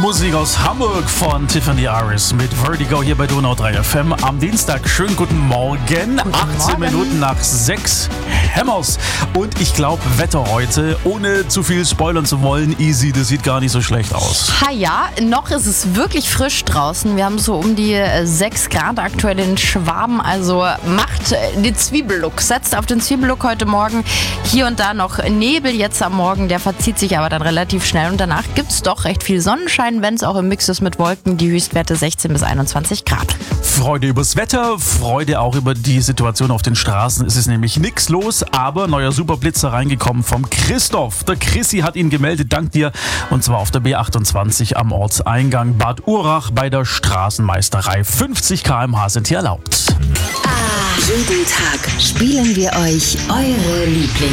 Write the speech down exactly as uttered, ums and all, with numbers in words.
Musik aus Hamburg von Tiffany Aris mit Vertigo hier bei Donau drei F M am Dienstag. Schönen guten Morgen, guten achtzehn Morgen. Minuten nach sechs. Hammers. Und ich glaube, Wetter heute, ohne zu viel spoilern zu wollen, easy, das sieht gar nicht so schlecht aus. Ha ja, noch ist es wirklich frisch draußen. Wir haben so um die sechs Grad aktuell in Schwaben. Also macht den Zwiebellook. Setzt auf den Zwiebellook heute Morgen. Hier und da noch Nebel jetzt am Morgen. Der verzieht sich aber dann relativ schnell. Und danach gibt es doch recht viel Sonnenschein, wenn es auch im Mix ist mit Wolken. Die Höchstwerte sechzehn bis einundzwanzig Grad. Freude übers Wetter, Freude auch über die Situation auf den Straßen. Es ist nämlich nichts los, aber neuer Superblitzer reingekommen vom Christoph. Der Chrissy hat ihn gemeldet, dank dir. Und zwar auf der B achtundzwanzig am Ortseingang Bad Urach bei der Straßenmeisterei. fünfzig Kilometer pro Stunde sind hier erlaubt. Jeden Tag spielen wir euch eure Lieblings